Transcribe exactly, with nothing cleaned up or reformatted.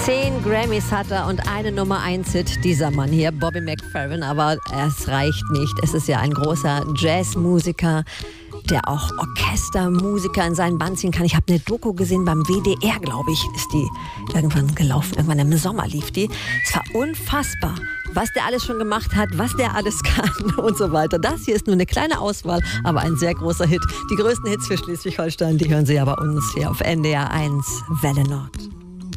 Zehn Grammys hat er und eine Nummer eins Hit, dieser Mann hier, Bobby McFerrin. Aber es reicht nicht. Es ist ja ein großer Jazzmusiker, der auch Orchestermusiker in seinen Band ziehen kann. Ich habe eine Doku gesehen beim W D R, glaube ich, ist die irgendwann gelaufen. Irgendwann im Sommer lief die. Es war unfassbar, was der alles schon gemacht hat, was der alles kann und so weiter. Das hier ist nur eine kleine Auswahl, aber ein sehr großer Hit. Die größten Hits für Schleswig-Holstein, die hören Sie ja bei uns hier auf N D R eins Welle Nord.